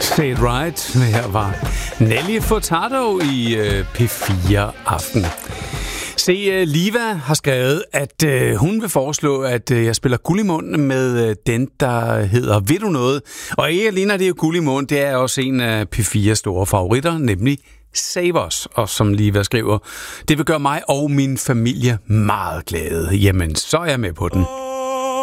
Say it right. Her var Nelly Furtado i P4 Aften. Se, Liva har skrevet, at hun vil foreslå, at jeg spiller Guld i Mund med den, der hedder Ved du noget? Og ikke alene er det jo Guld i Mund, det er også en af P4's store favoritter, nemlig Save Us. Og som Liva skriver, det vil gøre mig og min familie meget glade. Jamen, så er jeg med på den.